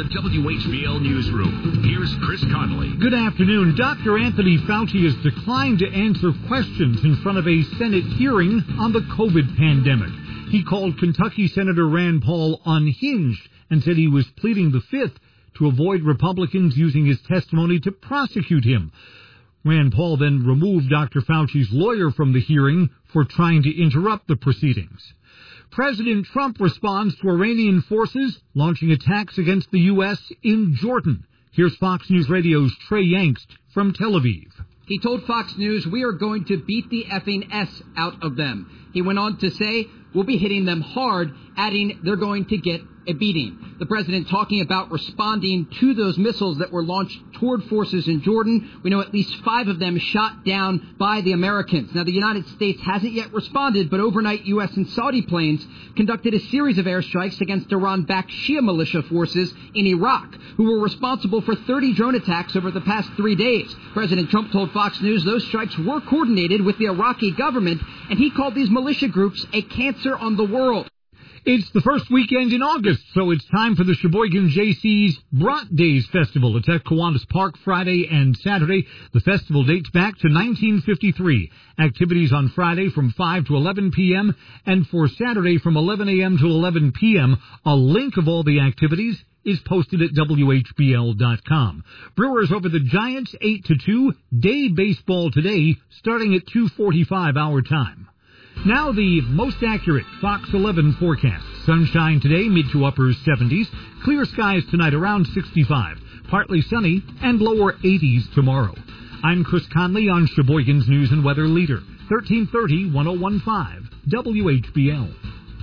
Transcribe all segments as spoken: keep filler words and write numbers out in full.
W H B L Newsroom. Here's Chris Connolly. Good afternoon. Doctor Anthony Fauci has declined to answer questions in front of a Senate hearing on the COVID pandemic. He called Kentucky Senator Rand Paul unhinged and said he was pleading the fifth to avoid Republicans using his testimony to prosecute him. Rand Paul then removed Doctor Fauci's lawyer from the hearing for trying to interrupt the proceedings. President Trump responds to Iranian forces launching attacks against the U S in Jordan. Here's Fox News Radio's Trey Yangst from Tel Aviv. He told Fox News, "We are going to beat the effing S out of them." He went on to say, "We'll be hitting them hard," adding they're going to get a beating. The president talking about responding to those missiles that were launched toward forces in Jordan. We know at least five of them shot down by the Americans. Now, the United States hasn't yet responded, but overnight U S and Saudi planes conducted a series of airstrikes against Iran-backed Shia militia forces in Iraq, who were responsible for thirty drone attacks over the past three days. President Trump told Fox News those strikes were coordinated with the Iraqi government, and he called these militia groups a cancer on the world. It's the first weekend in August, so it's time for the Sheboygan J C's Brat Days Festival. It's at Kiwanis Park Friday and Saturday. The festival dates back to nineteen fifty-three. Activities on Friday from five to eleven p.m. and for Saturday from eleven a.m. to eleven p.m. A link of all the activities is posted at W H B L dot com. Brewers over the Giants eight to two. Day baseball today starting at two forty-five our time. Now the most accurate Fox eleven forecast. Sunshine today, mid to upper seventies. Clear skies tonight around sixty-five. Partly sunny and lower eighties tomorrow. I'm Chris Conley on Sheboygan's News and Weather Leader. thirteen thirty, ten fifteen, W H B L.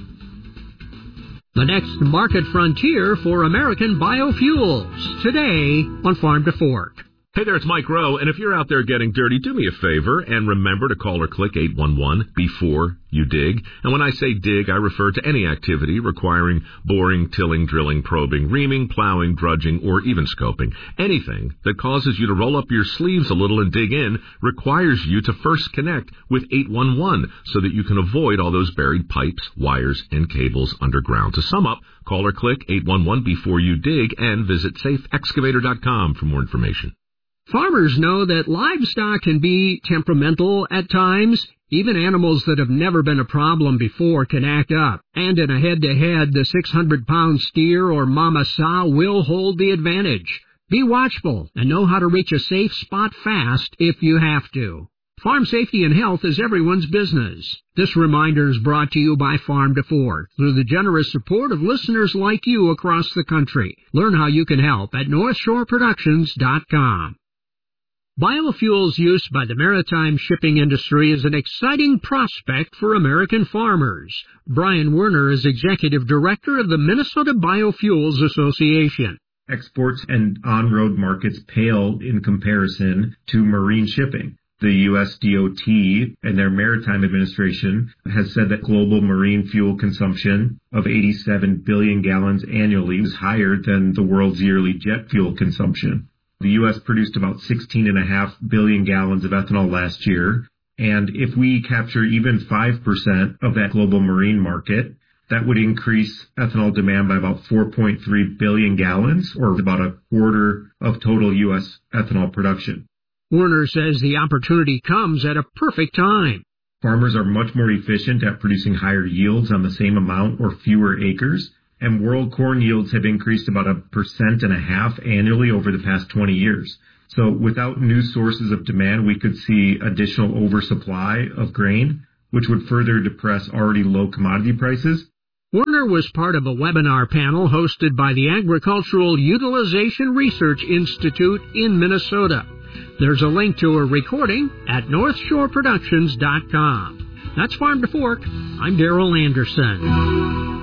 The next market frontier for American biofuels. Today on Farm to Fork. Hey there, it's Mike Rowe, and if you're out there getting dirty, do me a favor and remember to call or click eight one one before you dig. And when I say dig, I refer to any activity requiring boring, tilling, drilling, probing, reaming, plowing, drudging, or even scoping. Anything that causes you to roll up your sleeves a little and dig in requires you to first connect with eight one one so that you can avoid all those buried pipes, wires, and cables underground. To sum up, call or click eight one one before you dig and visit safe excavator dot com for more information. Farmers know that livestock can be temperamental at times. Even animals that have never been a problem before can act up. And in a head-to-head, the six hundred pound steer or mama sow will hold the advantage. Be watchful and know how to reach a safe spot fast if you have to. Farm safety and health is everyone's business. This reminder is brought to you by Farm to Fork through the generous support of listeners like you across the country. Learn how you can help at north shore productions dot com. Biofuels use by the maritime shipping industry is an exciting prospect for American farmers. Brian Werner is Executive Director of the Minnesota Biofuels Association. Exports and on-road markets pale in comparison to marine shipping. The U S D O T and their Maritime Administration has said that global marine fuel consumption of eighty-seven billion gallons annually is higher than the world's yearly jet fuel consumption. The U S produced about sixteen point five billion gallons of ethanol last year, and if we capture even five percent of that global marine market, that would increase ethanol demand by about four point three billion gallons, or about a quarter of total U S ethanol production. Werner says the opportunity comes at a perfect time. Farmers are much more efficient at producing higher yields on the same amount or fewer acres, and world corn yields have increased about a percent and a half annually over the past twenty years. So without new sources of demand, we could see additional oversupply of grain, which would further depress already low commodity prices. Werner was part of a webinar panel hosted by the Agricultural Utilization Research Institute in Minnesota. There's a link to a recording at north shore productions dot com. That's Farm to Fork. I'm Darrell Anderson.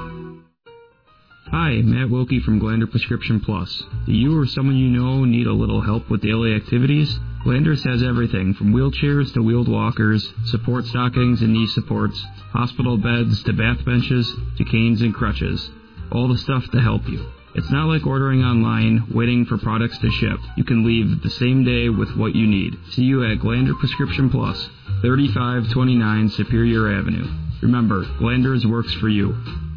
Hi, Matt Wilkie from Glander Prescription Plus. Do you or someone you know need a little help with daily activities? Glanders has everything from wheelchairs to wheeled walkers, support stockings and knee supports, hospital beds to bath benches to canes and crutches. All the stuff to help you. It's not like ordering online, waiting for products to ship. You can leave the same day with what you need. See you at Glander Prescription Plus, thirty-five twenty-nine Superior Avenue. Remember, Glanders works for you.